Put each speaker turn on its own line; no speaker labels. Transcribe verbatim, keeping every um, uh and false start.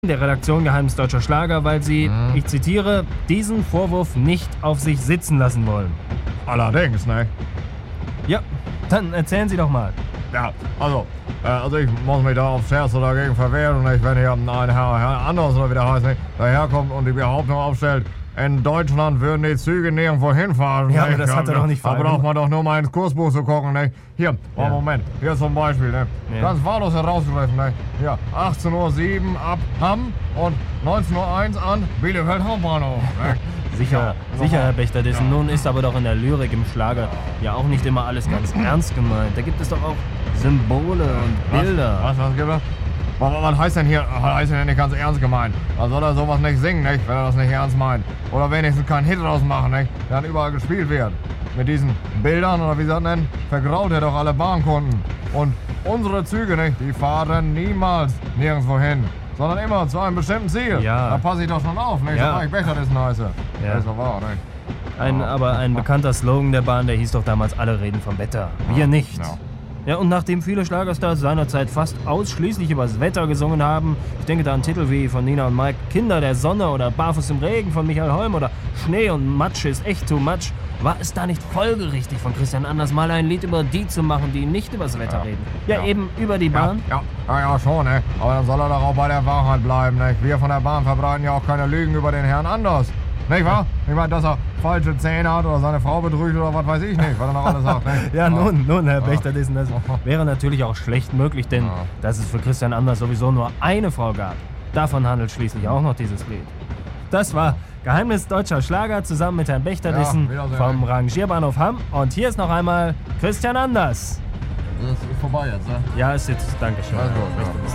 der Redaktion Geheimnis Deutscher Schlager, weil sie,
Mhm.
ich zitiere, diesen Vorwurf nicht auf sich sitzen lassen wollen.
Allerdings, ne?
Ja, dann erzählen Sie doch mal.
Ja, also, äh, also ich muss mich da auf Scherz dagegen verwehren. Nicht? Wenn hier ein Herr, Herr Anders oder wie der heißt, nicht? daherkommt und die Behauptung aufstellt, in Deutschland würden die Züge nirgendwo hinfahren.
Ja, aber
nicht?
das hat er doch nicht
Da
vereinbart.
braucht man doch nur mal ins Kursbuch zu gucken. Nicht? Hier, oh,
Ja.
Moment, hier zum Beispiel. Ne?
Ja.
Ganz wahllos herausgegriffen. Nicht? Hier, achtzehn Uhr sieben ab Hamm und neunzehn Uhr eins an Bielefeld Hauptbahnhof. Nicht?
Sicher,
Ja,
sicher, Herr
ja.
Bechterdissen. Nun ist aber doch in der Lyrik, im Schlager ja auch nicht immer alles ganz ernst gemeint. Da gibt es doch auch Symbole und Bilder.
Was, was, was gibt es? Was, was heißt denn hier, was heißt denn nicht ganz ernst gemeint? Da soll er sowas nicht singen, nicht, wenn er das nicht ernst meint. Oder wenigstens keinen Hit draus machen, nicht, der dann überall gespielt wird. Mit diesen Bildern, oder wie sie das nennen, vergrault er doch alle Bahnkunden. Und unsere Züge, nicht, die fahren niemals nirgendwo hin, sondern immer zu einem bestimmten Ziel.
Ja.
Da passe ich doch schon auf, nicht,
Ja.
so ich Bechterdissen heiße.
Ja.
Das ist doch wahr, nicht?
Ein, aber ein bekannter Slogan der Bahn, der hieß doch damals, alle reden vom Wetter. Wir nicht.
Ja.
Ja, und nachdem viele Schlagerstars seinerzeit fast ausschließlich über das Wetter gesungen haben, ich denke da an Titel wie von Nina und Mike, Kinder der Sonne oder Barfuß im Regen von Michael Holm oder Schnee und Matsch ist echt too much, war es da nicht folgerichtig von Christian Anders mal ein Lied über die zu machen, die nicht über das Wetter
Ja.
reden? Ja,
Ja.
eben über die Bahn.
Ja, ja, ja, schon, ne? Aber dann soll er doch auch bei der Wahrheit bleiben, nicht? Wir von der Bahn verbreiten ja auch keine Lügen über den Herrn Anders. Nicht wahr? Ich meine, dass er falsche Zähne hat oder seine Frau betrügt oder was weiß ich nicht, was er noch alles sagt, ne?
Ja, nun, nun, Herr
Ja.
Bechterdissen, das wäre natürlich auch schlecht möglich, denn
Ja.
dass es für Christian Anders sowieso nur eine Frau gab. Davon handelt schließlich auch noch dieses Lied. Das war Geheimnis Deutscher Schlager zusammen mit Herrn Bechterdissen
Ja, Wiedersehen.
vom Rangierbahnhof Hamm. Und hier ist noch einmal Christian Anders.
Das ist vorbei jetzt, ne?
Ja, ist jetzt, Dankeschön.
Alles gut,
Herr
ja.
Bechterdissen.